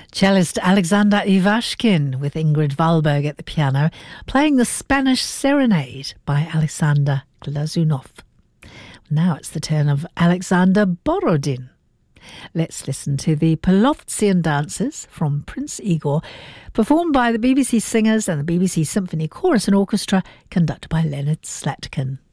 Cellist Alexander Ivashkin with Ingrid Wahlberg at the piano, playing the Spanish Serenade by Alexander Glazunov. Now it's the turn of Alexander Borodin. Let's listen to the Polovtsian dances from Prince Igor, performed by the BBC Singers and the BBC Symphony Chorus and Orchestra, conducted by Leonard Slatkin.